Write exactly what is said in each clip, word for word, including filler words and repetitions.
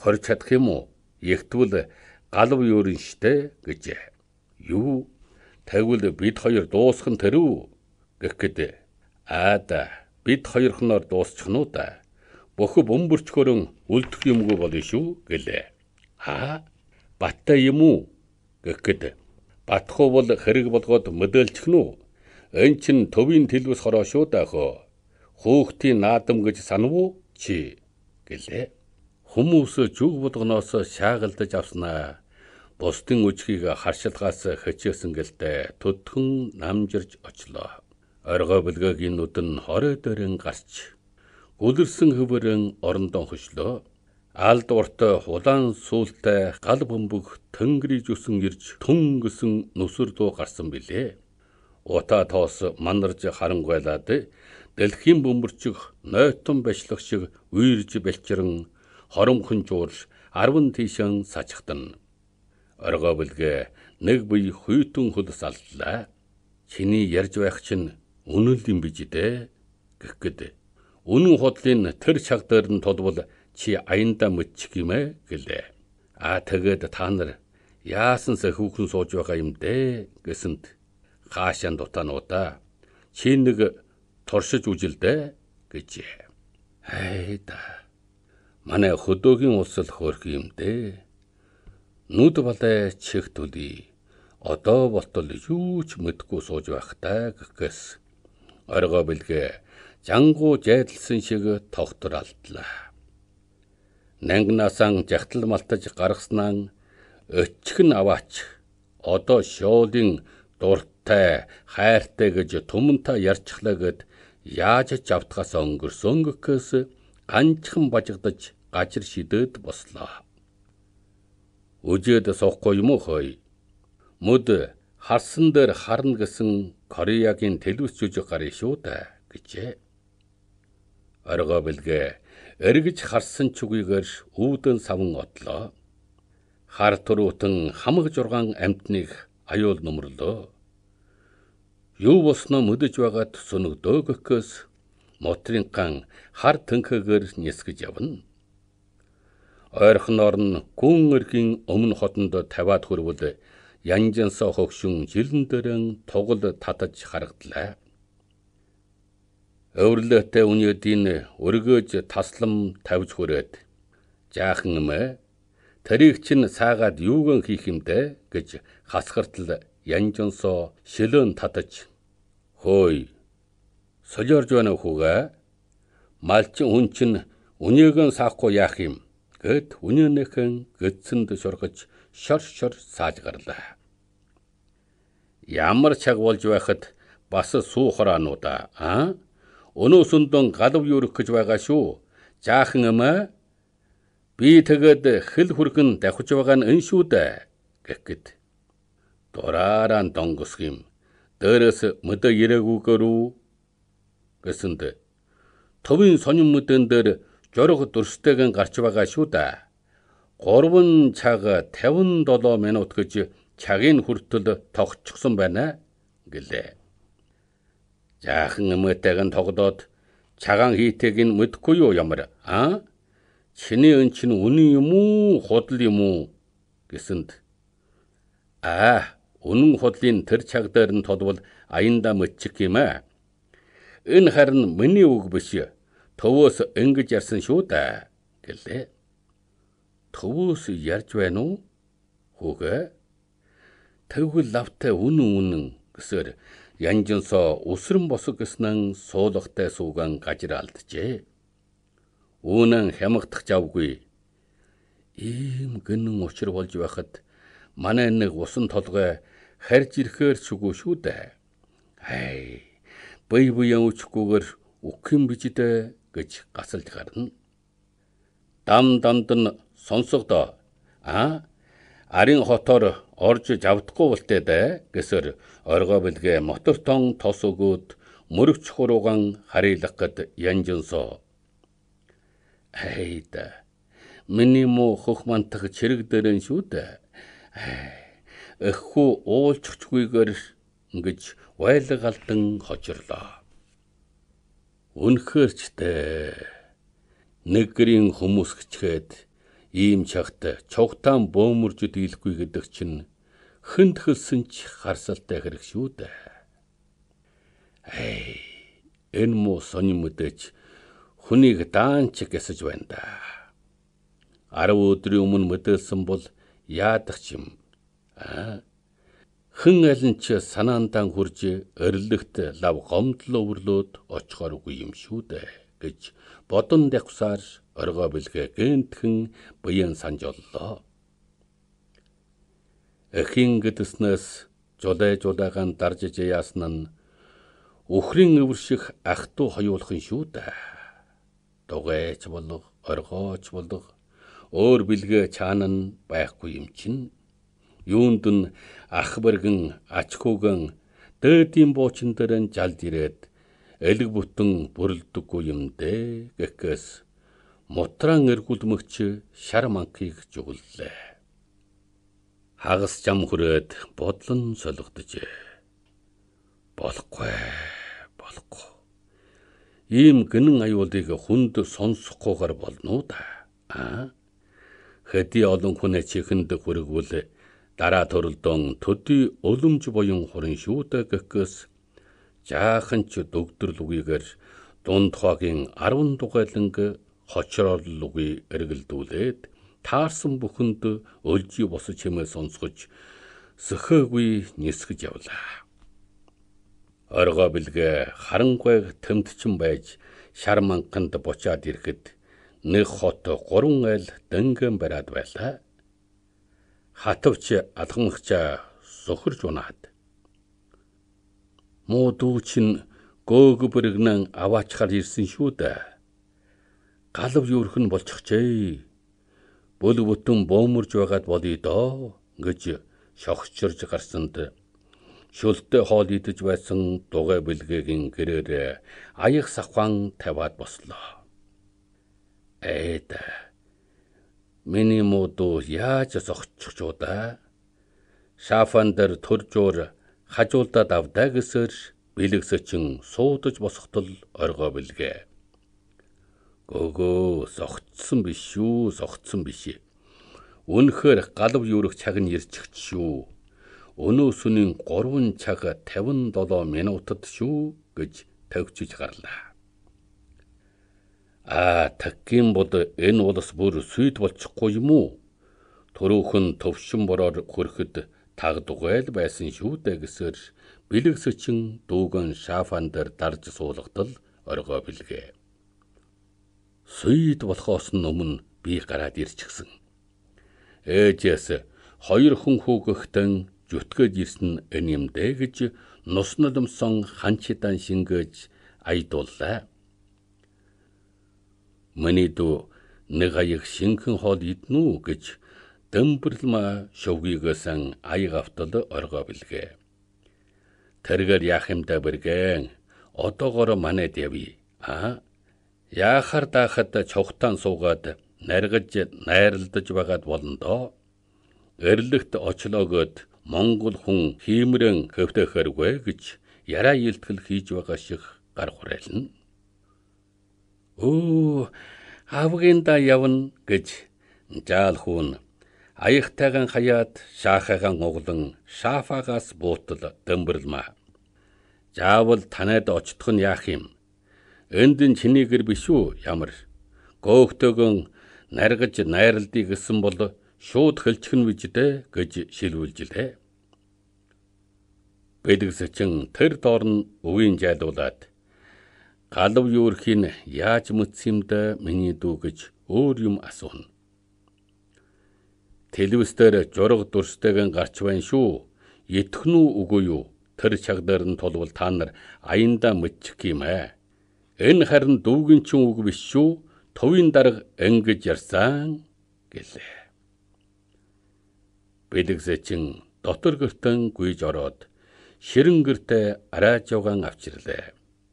хорж чадах юм уу? Ягтвал галав юурын штэ гэжээ. Юу? Тэгвэл бид хоёр дуусах нь тэр үү? Гэхэд аа да бид хоёрхноор дуусчих нь уу да. Бохо бөмбөрчхөрөн үлдэх юмгүй болно шүү гэлээ. Аа баттай юм уу? Гэхэд батхуу бол хэрэг болгоод мэдээлчих нь үү? Энэ чин төвийн төлөвс хороо шүү даахөө. Хөөхтийн наадам гэж санав уу чи гэлээ. Хүмүүс зүг болгоноос шаагалдаж авснаа. Бусдын үжгийг харшилгаас хичээсэн гэлтэй төдхөн намжирж очлоо. Оргой бэлгэгийн нүдэн хорой дээрэн гарч гүлэрсэн хөвөрөн орондон хөшлөө. Алд урт хулаан сүултай гал бөмбөг тэнгэрийг зүсэн ирж түнгсэн нүсэр дуу гарсан билээ. Ута тоос манарж харангуйлаад дэлхийн бөмбөрчих нойтон башлах шиг үерж бэлчрэн хоромхон жуурш арван тийшэн сачхтан. Оргой бэлгэ нэг бие хуйтун хөлс аллаа. Чиний ярьж байх чинь үнэн юм бич дээ гэхэд үнэн хотлын тэр чаг дээр нь толбол чи аянда мэдчих юм ээ гэлээ. Аа тэгээд та нар яасан сэхүүхэн сууж байгаа юм дээ гэсэнд хаашаан дутаануудаа чи нэг туршиж үжилдэ гэжээ. Хайда манай хөдөөгийн улсал хөөрх юм дээ. Нүд балай чих түлий. Одоо болтол юу ч мэдгүй сууж байхтай гэхээс оргой бэлгэ жангуу жайдалсан шиг тогтор алдлаа. Нангнаасан жахтал малтаж гаргаснаа өчгөн аваач. Одоо шоолын дуртай хайртай гэж түмэнта ярьчихлаа гэд яаж ч автгаас өнгөрсөн гэхээс ганчхан бажигдаж гажир шидэд бослоо. Үжээд суухгүй юм уу хөөе? Мөд харсан дээр харна гэсэн Кореягийн телевиз жүжиг гарыг шүү да гэжээ. Оргой бэлгэ эргэж харсан чүгийгээр үүдэн савн отлоо. Хар түрүүтэн хамаг жургаан амтныг аюул нөмрлөө. Юу болсноо мэдэж байгаад сүнэгдөө гэхээс мотрын ган хар тэнхэгээр нисгэж явна. Ойрхоноор нь гүн эргийн өмнө хотонд тавиад хөрвөл янжинсаа хөгшин жилэн дээрэн тугал татаж харагдлаа. Өврлөөтэй үнэдийн өргөөж таслам тавьж хүрээд жаахан эмээ тэрийг чинь саагаад юуган хийх юм дээ гэж хасгартал янжинсоо шилэн татаж хөөй солиорж байна хүүгээ малчин хүн чинь үнээгэн саахгүй яах юм гэд үнэнэхэн гэцэнд шургаж шор шор сааж гарлаа. Ямар чаг болж байхад бас суу хораануудаа аа өнөөсөндөн галав юурах гэж байгаа шүү. Жаахан эмээ би тэгээд хэл хүргэн давхиж байгаа нь энэ шүү дээ гэхэд дураараа донгос юм. Дээрээс мэдээ ирээгүйгээр үү гэсэнд төвийн сонин мэдэн дээр жорго дүрстэйгэн гарч байгаа шүү да. Гурван цаг тавин долоо минут гэж цагийн хүртэл тогтчихсон байна гэлээ. Жаахан эмээтэйгэн тоглоод цагаан хийтэйг нь мэдгүй юу ямар аа? Чиний эн чинь үнэн юм уу, худал юм уу гэсэнд аа, үнэн худлын тэр цаг дээр нь толбол аянда мэдчих юм аа. Энэ харин миний үг биш. Төвөөс ингэж ярьсан шүү да гэлээ. Төвөөс ярьж байна уу? Хүүгээ. Тэгвэл лавтай үнэн үнэн гэсээр янжинсоо өсрөн босог гэснэн суулгатай суугаан гажир алджээ. Үүнэн хямгдах завгүй. Ийм гэнэн учир болж байхад манай нэг усан толгой харж ирэхээр чүгүү шүү дээ. Хай, бие биеэн үчгүүгээр үхэн бижидэ гэж гасалж гарна. Дам дамд нь сонсогдоо. Аа, арын хотоор орж завдахгүй болтой дээ гэсээр оргой бэлгэ мотортон тос өгөөд мөрөгч хуруугаан харилах гэд янжинсоо. Хайда, миний муу хөх мантах чирэг дээрэн шүү дээ. Эххүү уулччгүйгээр ингэж байлгалдан хожирлоо. Үнэхээр ч дээ нэг гэрийн хүмүүс гिचгээд Ийм чагт чогтаан бөөмөрж дийлэхгүй гэдэг чинь хүнд хөлсөн ч харсалтай хэрэг шүү дээ. Эй, энэ муу сонин мэдээч хүнийг даанч гэсэж байна да. Арав өдрийн өмнө мэдээлсэн бол яадах юм. Аа. Хэн алин ч санаандаа хурж орилогт лав гомдлоо өрлөөд очихооргүй юм шүү дээ гэж бодон давхсаар оргоо бэлгээ гэнтхэн буян санжоллоо. Эхийн гэдэснээс жулай жулайгаан даржиж яасан нь өхрийн өвөрших ах トゥ хоёулахын шүү дээ. Дугайч болох, оргооч болох өөр бэлгээ чаана нь байхгүй юм чинь. Юунд нь ах бэргэн ачхууган дээдийн буучин дээр нь жалд ирээд элэг бүтэн бүрлдэггүй юм дээ гэхээс мутран эргүүлмэгч шар манхыг жугллаа. Хагас зам хүрээд бодлон солигдож болохгүй болохгүй. Ийм гинэн аюулыг хүнд сонсохгүйгээр болно да. Аа. Хэдий олон хүн чихэнд хүрэгвэл дараа төрөлдөн төдий өлөмж буян хурын шүүдэ гэхээс жаахан ч дөгдөрлүгүйгээр дунд хоогийн арван дугайланг хочроорлугүй эргэлдүүлээд таарсан бүхэнд өлжи босож хэмээ сонсгож сөхөөгүй нисгэж явлаа. Оргоо бэлгээ харангүй тэмтчин байж шар манханд бочаад ирэхэд нэг хот гурван айл дэнгэн бариад байлаа. Хатвч алхамгчаа сөхөрж унаад. Муу дүү чинь гоог бэргнэн аваачхаар ирсэн шүү дээ. Галав юурхэн болчихжээ. Бүл бүтэн бөөмөрж байгаад болъё доо гэж шогчорж гарсанд шөлтөө хоол идэж байсан дугай бэлгээгийн гэрээр аяг сахван таваад бослоо. Эд миний модо яаж зогчих юу да? Шафан дээр төржөөр хажуулдаад авдаа гэсээр бэлэгсэчин суудаж босготол оргоо бэлгээ. Гөгөө зогтсон биш шүү, зогтсон биш. Үнэхээр галав юурах цаг нь ирчихч шүү. Өнөө сүнийн гурван цаг тавин долоо минутад шүү гэж тавьчиж гарлаа. Аа, таким бод энэ улс бүр сүйд болчихгүй юм уу? Төрөөхөн төвшин бороор хөрөхөд тагдугайл байсан шүү дээ гэсээр бэлэгсэчин дүүгэн шафан дээр дарж суулгатал оргоо бэлгээ. Сүйд болохоос өмнө би гараад ирчихсэн. Ээжээс хоёр хүн хүүхэхтэн зүтгэж ирсэн энэ юм дээ гэж нус нулимсон ханчидан шингэж айдууллаа. Миний дүү нэг аяг шинхэн хоол иднэ үү гэж дэмбэрлэма шовгийгөөсөн аяг автал оргоо бэлгээ. Тэргээр яах юм да бэргэн, одоогоор манайд явъя. Аа, яахаар даахад чогтаан суугаад наргаж найралдаж байгаад болно доо. Эрлэгт очлоогоод Монгол хүн хиймрэн хөвтөхөргүй гэж яраа илтгэл хийж байгаа шиг гар хураална. Оо, авгинда явна гэж жаал хүн аягтайгаан хаяад шаахаагаан углан шафаагаас буутал дэмбэрлмаа. Заавал танайд очтох нь яах юм? Энд нь чиний гэр биш үү? Ямар гоогтойгон наргаж найралдыг гэсэн бол шууд хэлчихнэ биз дээ гэж шилвүүлжлээ. Бэлэгсэчин тэр доор нь өвийн жайлуулаад галав юурхийн яаж мэдсэн юм да миний дүү гэж өөр юм асууна. Телевизээр жураг дүрстэйгэн гарч байна шүү. Итгэн үү үгүй юу? Тэр чагдаар нь тулвал та нар аяндаа мэдчих юм ээ. Энэ харин дүүгэн чин үг биш шүү. Төвийн дарга ингэж ярьсан гэлээ. Бэлэгсэчин дотор гертэн гүйж ороод ширэн гэртээ араажуугаан авчирлаа.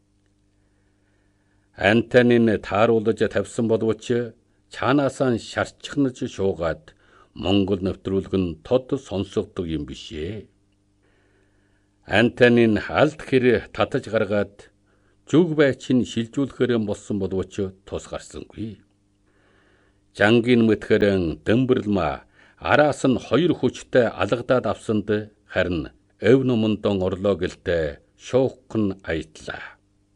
Антанин тааруулж тавьсан боловч цаанаасаа шарчхнаж шуугаад Монгол нэвтрүүлгэн тод сонсогддог юм бишээ. Антанин алд хэр татаж гаргаад зүг байчин шилжүүлэхээр болсон боловч тус гарсангүй. Жангийн мэтгэрэн дөмбөрлма араас нь хоёр хүчтэй алгадаад авсанд харин эв номондон орлоо гэлтэй шоукн аятлаа.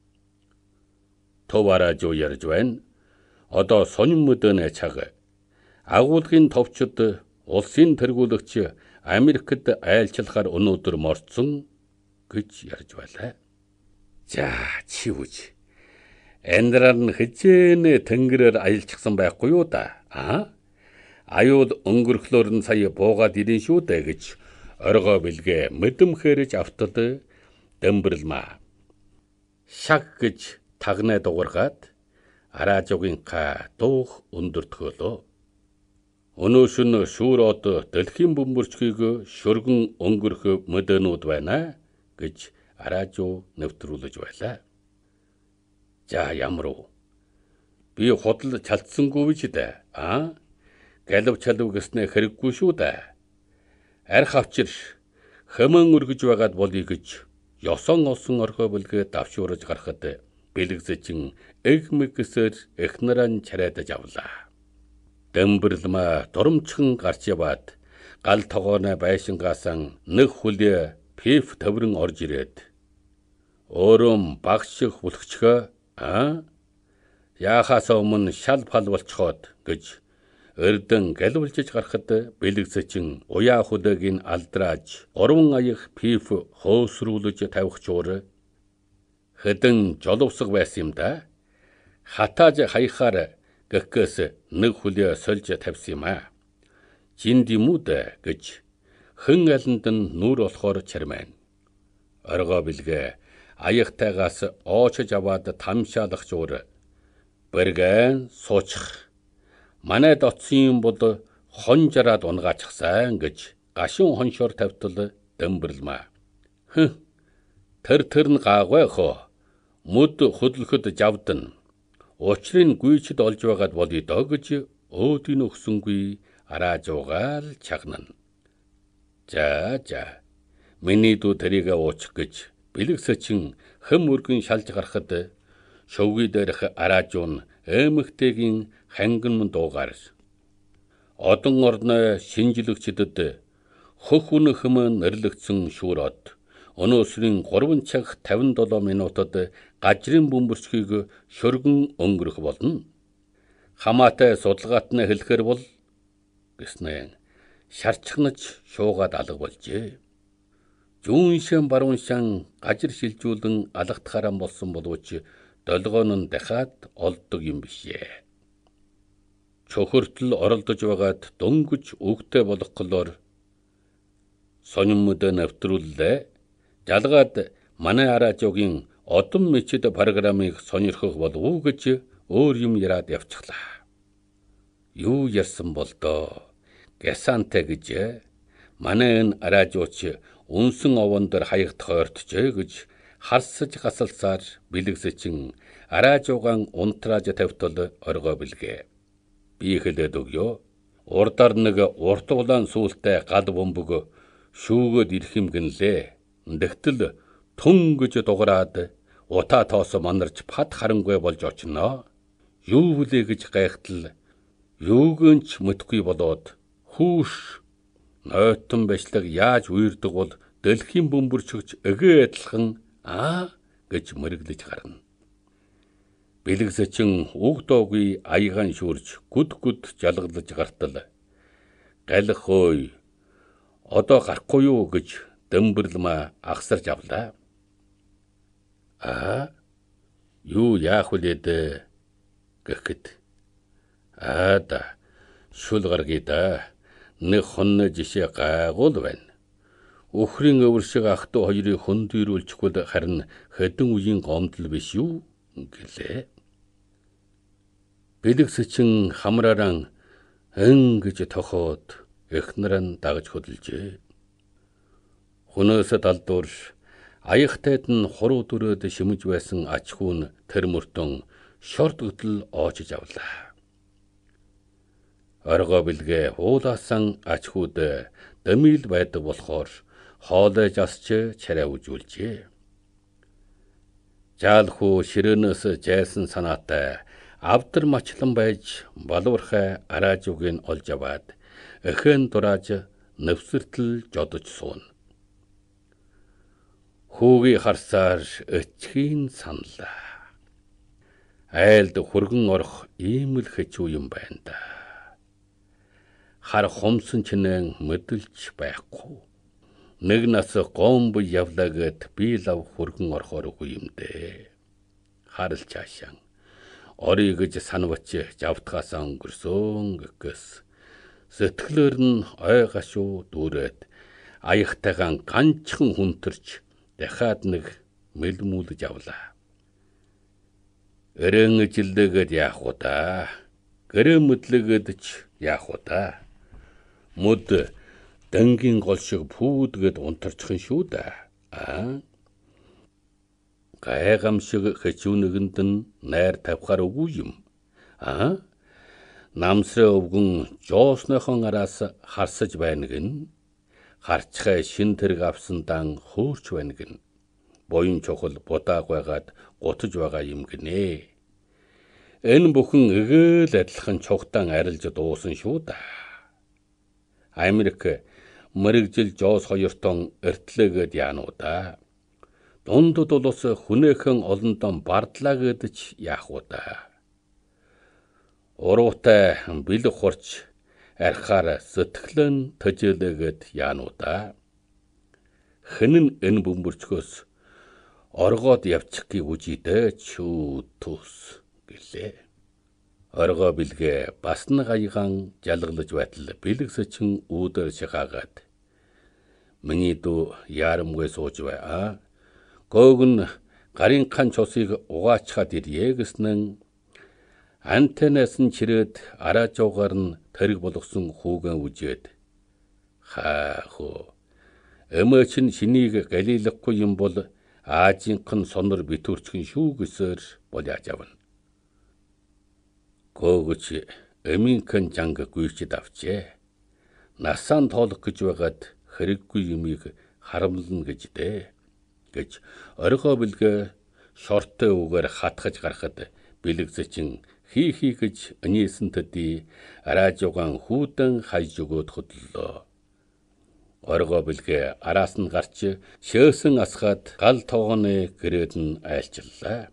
Төв араажуу ярьж байна. Одоо сонин мөдөнэ чаг агуулгын товчид улсын тэргүүлэгч Америкт айлчлахаар өнөөдөр морцсон гэж ярьж байлаа. За чи үж. Эндраар нь хичээнэ тэнгэрээр аялчихсан байхгүй юу да? Аа? Аюул өнгөрөхлөөр нь сая буугаад ирэн шүү дээ гэж оргоо бэлгээ мэдэмхэрэж автад дөмбөрлмаа. Шаг гэж тагнаа дуургаад араажуугийнхаа дуух өндөртгөөлөө. Өнөөшн шүүр од дэлхийн бөмбөрчгийг шөргөн өнгөрөх мөдөнүүд байна гэж араажуу нэвтрүүлж байлаа. За ямар уу? Би худал чалцсангүй ч дээ. Аа? Галв чалв гэснээ хэрэггүй шүү дээ. Арх авчир хэмээн өргөж байгаад болъё гэж ёсон олсон орхоо бэлгээ давшуурж гарахад бэлэгзэчин эг мэгсээр эхнэрэн чарайдаж авлаа. Дөмбөрлмаа дурамчхан гарч яваад гал тогооны байшингаасан нэг хүлээ пиф төврөн орж ирээд өөрөм багших хүлгчгөө аа яахаас өмнө шал пал болцоход гэж эрдэн галвлжиж гарахад бэлэгзэчин уяа хүлээг нь алдрааж уран аях пиф хоосрүүлж тавих чуур хэдэн жоловсог байсан юм да. Хатааж хаяхаар гэхээс нэг хүлээ сольж тавьсан юм аа. Жинд юм уу да гэж хэн аланд нь нүүр болохоор чармайн. Оргоо бэлгээ аяхтайгаас оочж аваад тамшаалах чуур бэргэн суучих. Манайд оцсон юм бол хонжараад унгаачихсан гэж гашуун хоншоор тавьтал дөмбөрлмаа. Хм. Тэр тэр нь гаагвай хоо. Мөд хөдлөхөд жавдан. Учрыг гүйчд олж байгаад болъё доо гэж өөдийн өгсөнгүй араажуугаал чагнана. За за. Миний дүү тэрийг уучих гэж бэлэгсэчин хэм өргөн шалж гарахад шовгүй дээрх араажуун эмэгтэйгийн хангин дуугаар одон орны шинжилэгчдэд хөх үнэ хэмээн нэрлэгдсэн шүүрод өнөөсрийн гурван цаг тавин долоо минутад гажрын бөмбөрчгийг шөргөн өнгөрөх болно. Хамаатай судалгаат нь хэлэхэр бол гэснээр шарчхнаж шуугаад алга болжээ. Зүүншэн барууншан гажир шилжүүлэн алгатахаараа болсон боловч долгоон нь дахиад олддог юм бишээ. Чөхөртөл оролдож байгаад дөнгөж өгтэй болох голоор сонин мөдө нэвтрүүллээ. Жалгаад манай араажуугийн одон мэчид программыг сонирхох болов уу гэж өөр юм яраад явчихлаа. Юу ярьсан бол доо? Гасантай гэж манай энэ араажууч үнсэн овон дээр хаягдах ойртжээ гэж харсаж гасалсаар бэлэгсэчин араажуугаан унтрааж тавьтал оргоо бэлгээ. Би хэлээд өгье. Урдаар нэг урт улаан сүултээ гал бөмбөг шүүгээд ирэх юм гинлээ. Тэгтэл түн гэж дуграад утаа тоос манарч пад харангүй болж очно. Юу вүлээ гэж гайхтал юугэнч мэдгүй болоод хүүш нойтон башлаг яаж үердэг бол дэлхийн бөмбөрчөгч эгэ адилхан аа гэж мэргэлж гарна. Бэлэгсэчин үг доогүй аягаан шүүрж гүд гүд жалгалж гартал галих хөөй одоо гарахгүй юу гэж дөмбөрлмаа агсарж авлаа. Аа юу яах вүлээд гэхэд аа да шүл гаргий да нэг хонны жишээ гайгуул байна. Өхрийн өвөршиг ах トゥ хоёрыг хөндөрүүлчихвэл харин хэдэн үеийн гомдол биш юу гэлээ. Бэлэгсэчин хамрааран эн гэж тохоод эхнэрэн дагаж хөдөлжээ. Хүнөөс далдуур аягтайд нь хуруу дөрөөд шимэж байсан ач хүн тэр мөртөн шорт гүтэл оочж авлаа. Оргоо бэлгээ уулаасан ач хүүд дэмил байдаг болохоор хоолой засч чарай үзүүлжээ. Жаалхуу ширээнээс жайсан санаатай авдар мачлан байж балуурхай араажууг нь олж аваад эхэн дурааж навсэртэл жодож сууна. Хүүгийн харсаар эцгийн саналаа. Айлд хөргөн орох ийм л хэцүү юм байна да. Хар хумсан чинэн мэдлж байхгүй. Нэг нас гомб явлагад би лав хөргөн орохоор үгүй юм дээ. Харал чаашаан. Орё гэж санвч жавтгаасаа өнгөрсөн гэхээс сэтгэлээр нь ой гашуу дүүрээд аягтайгаан ганчхан хүнтэрч дахиад нэг мэлмүүлж авлаа. Эрен жилдэгд яах вэ та? Гэрээ мэдлэгэд ч яах вэ та? Мод дангийн гол шиг пүүдгээд унтарчихын шүү да. Аа. Гайгамшиг хэцүү нэгэнд нь найр тавихаар үгүй юм. Аа. Намсрын өвгөн жоосныхон араас харсаж байна гин. Харцхай шин тэрэг авсан дан хөөрч байна гин. Боён чухал будааг байгаад гутаж байгаа юм гинэ. Энэ бүхэн эгээл адилхан чухтан арилж дуусан шүү да. Америк мэрэгжил жоос хоёртон эртлээгээд яануу да. Дундд улс хүнээхэн олондон бардлаа гэдэж яах вэ да. Уруутай бэлэг хурч архаар сэтгэлэн төжөөлөөгээд яануу да. Хэнэн энэ бөмбөрчгөөс оргоод явчихгий үжидэ чүү төс гэлээ. Оргоо бэлгээ бас нэг аягаан жалгалж байтал бэлгсэчин үүдэр шихаагаад миний дүү яарамгүй сууж бай а. Гоогн гарын хан цусыг угаачхад ирье гэснэн антенаас нь чирээд араажуугаар нь тэрэг болгосон хүүгэн үжээд хааху эмээч нь шинийг галилахгүй юм бол аажинхан сонор битүүрчхэн шүү гэсээр бол яаж авна. Гоогч эминхэн жанг гүйчд авчээ. Насаан тоолох гэж байгаад хэрэггүй юмыг харамлна гэж дээ. гэж оргоо бэлгээ шортой үгээр хатгаж гарахад бэлэгзэчин хий хий гэж өнийсэн төдий араажуугаан хүүдэн хайж өгөөд хөдлөө. Оргоо бэлгээ араас нь гарч шөөсөн асгаад гал тоогоны гэрээд нь айлчлаа.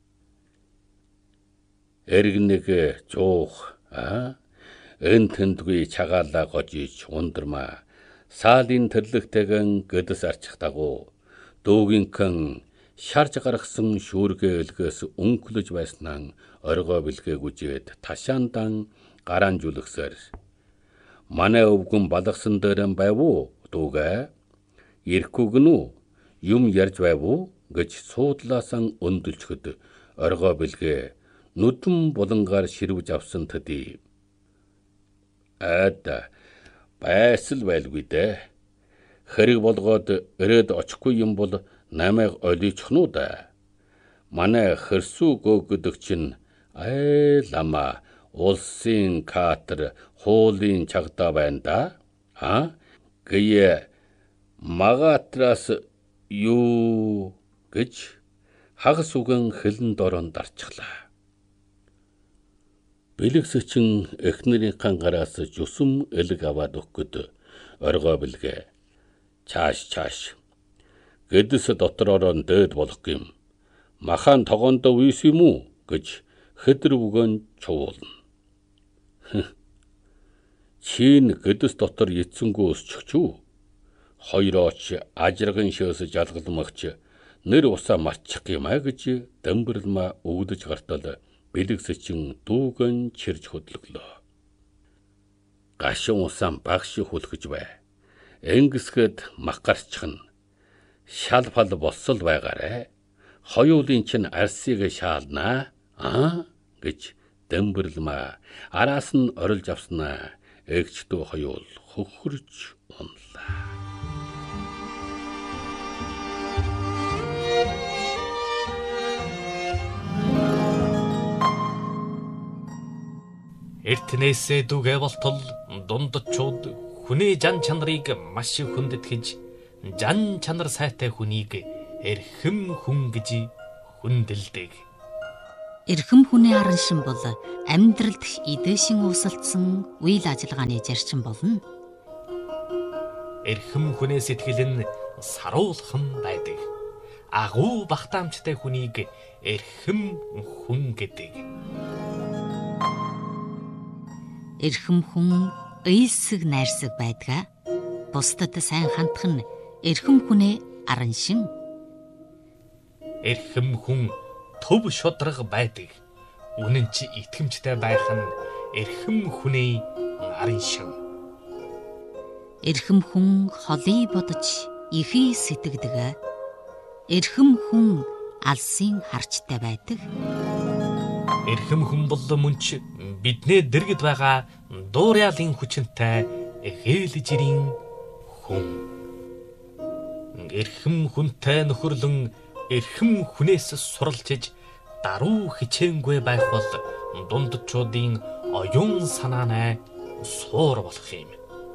Эргэнэг жуух а эн тэндгүй чагаалаа гожиж ундрмаа саалын төрлөгтэйгэн гэдэс арчих дагуу дүүгинхэн шарж гаргасан шүүргээ элгээс өнклөж байснаа оргоо бэлгээ гүжээд ташаандан гараан жүлгсээр манай өвгөн балгасан дээрэн байв уу дүүгээ ирэхгүй гэнүү юм ярьж байв уу гэж суудлаасан өндөлчөд оргоо бэлгээ нүдэн булангаар ширвж авсан төдий ада байсал байлгүй дээ. Хэрэг болгоод өрөөд очихгүй юм бол намайг олиочихнуу да. Манай хэрсүү гөөгдөг чинь ай лама улсын катер хуулийн чагтаа байна да. А гээ магатраас юу гэж хагас үгэн хэлэн дорон дарчихлаа. Бэлэгсэчин эхнэрийн гараас жусам элэг аваад өгөхөд оргоо бэлгээ чааш чааш гэдэс дотороор нь дээд болох юм. Махан тогоондоо үйс юм уу гэж хэдэр үгэн чуулна. Чин гэдэс дотор эцэнгөө өсчих үү? Хоёрооч ажирган шөөс жалгалмагч нэр усаа марчих юм а гэж дэмбэрлэмэ өгдөж гартал бэлэгсэчин дүүгэн чирж хөдлөглөө. Гашин усаан багш хүлгэж бай. Энгисгэд макарчхан шал фал боссол байгаарэ. Хоёулын чинь арсыг шаалнаа а гэж дэмбэрлэмэ араас нь орилж авснаа эгчдүү хоёул хөхөрж унлаа. Эртнээсээ дүгэ болтол дундчууд хүний жан чанарыг маш их хүндэтгэж жан чанар сайтай хүнийг эрхэм хүн гэж хүндэлдэг. Эрхэм хүнээ араншин бол амьдралд эдээшин үүсэлдсэн үйл ажиллагааны зарчим болно. Эрхэм хүнээ сэтгэл нь саруулхан байдаг. Агуу багтаамжтай хүнийг эрхэм хүн гэдэг. Эрхэм хүн ыйлсэг найрсаг байдгаа. Бусдад сайн хандах нь эрхэм хүнээ араншин. Эрхэм хүн төв шудраг байдаг. Үнэн чи итгэмжтэй байх нь эрхэм хүнээ араншин. Эрхэм хүн холыг бодож ихий сэтгэдэг. Эрхэм хүн алсын харчтай байдаг. Эрхэм хүн бол мөнч биднээ дэргэд байгаа дуурайлын хүчинтэй эхээл жирийн хүн. Эрхэм хүнтэй нөхөрлөн эрхэм хүнээс суралцж даруй хичээнгүй байх бол дундчуудын оюун санаанай суур болох юм.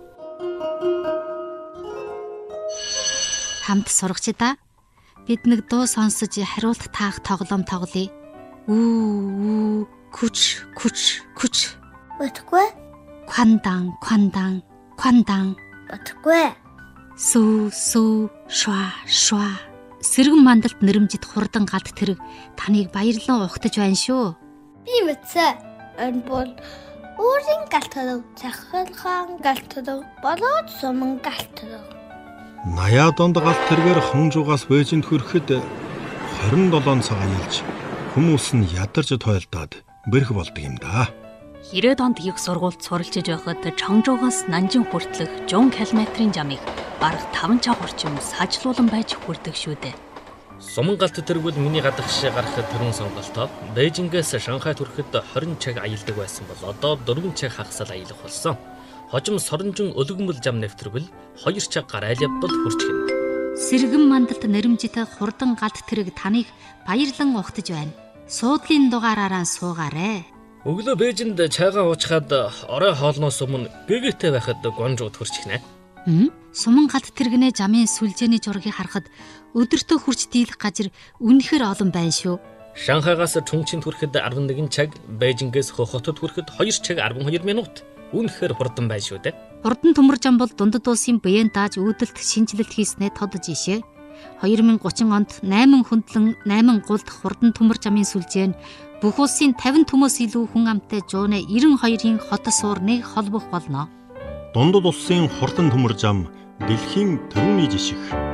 Хамт сурагчдаа бид нэг дуу сонсож хариулт таах тоглоом тоглоё. Үү, күч, күч, күч. Бодохгүй. Квандан, квандан, квандан. Бодохгүй. Сүү, сүү, шва, шва. Сэргэн мандалд нэрэмжит хурдан галт тэрэг таныг баярлан ухтаж байна шүү. Би мэдсэн. Энэ бол өөрийн галт тэрэг, цахилгаан галт тэрэг, болоод суман галт тэрэг. Наяа донд галт тэргээр хонжуугаас Бээжинд хүрэхэд хорин долоон цаг аялж хүмүүс нь ядарч тойлдоод бэрх болдог юм да. Хэрэг донд их сургуульд суралцж байхад Чонгжуугаас Нанжин хүртэлх жон километрийн жамыг бараг таван цаг орчим сажлуулан байж хүрдэг шүү дээ. Суман галт тэргүүл миний гадагш гарах төрөн сонголтоо Бээжингээс Шанхайд хүрэхэд хорин цаг аялдаг байсан бол одоо дөрвөн цаг хагасал аялах болсон. Хожим соронжин өлгөмөл зам нэвтрвэл хоёр цаг гарайл явбал хүрчихнэ. Сэргэн мандалд нэрэмжит хурдан галт тэрэг таныг баярлан ухтаж байна. Суудлын дугаараараа суугаарэ. Өглөө Бээжинд чайгаа уучхад орой хоолноос өмнө гэгээтэй байхад гонжууд хүрчихнэ. Хм? Суман галт тэрэгнээ жамын сүлжээний зургийг харахад өдөртөө хурц дийлэх газар үнэхээр олон байна шүү. Шанхайгаас Чунчинд хүрэхэд арван нэгэн цаг, Бээжингээс Хохотод хүрэхэд хоёр цаг арван хоёр минут. Үнэхээр хурдан байна шүү дээ. Хурдан төмөр зам бол дундад улсын биеэн дааж үүдэлт шинжилэлт хийснээ тодож ишээ. две тысячи тридцать онд восемь хөндлөн восемь гулд хурдан төмөр замын сүлжээ нь бүх улсын пятьдесят төмөөс илүү хүн амтай жуунэ девяносто двогийн хот суурныг холбох болно. Дундад улсын хурдан төмөр зам дэлхийн төвний жишг.